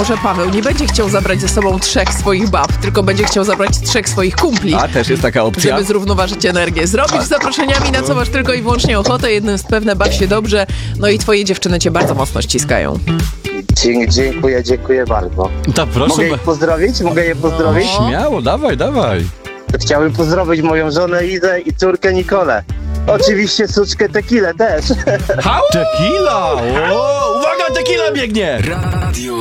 może Paweł nie będzie chciał zabrać ze sobą 3 swoich bab, tylko będzie chciał zabrać 3 swoich kumpli. A, też jest taka opcja. Żeby zrównoważyć energię. Zrobić z zaproszeniami, na co masz tylko i wyłącznie ochotę. Jednym z pewne baw się dobrze. No i twoje dziewczyny cię bardzo mocno ściskają. Dziękuję bardzo. Tak, proszę. Mogę je pozdrowić? Śmiało, dawaj. Chciałbym pozdrowić moją żonę Izę i córkę Nikolę. Oczywiście suczkę Tequilę też. Tequila! O, uwaga, tequila biegnie! Radio